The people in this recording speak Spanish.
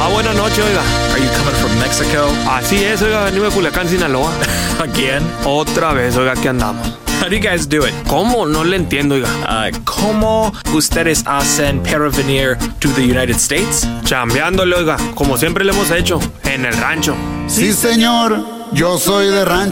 Buenas noches, oiga. Are you coming from Mexico? Así es, oiga, venimos de Culiacán, Sinaloa. Again? Otra vez, oiga, aquí andamos. How do you guys do it? ¿Cómo? No le entiendo, oiga. ¿Cómo ustedes hacen para venir to the United States? Chambeándole, oiga, como siempre le hemos hecho, en el rancho. Sí, señor, yo soy de rancho.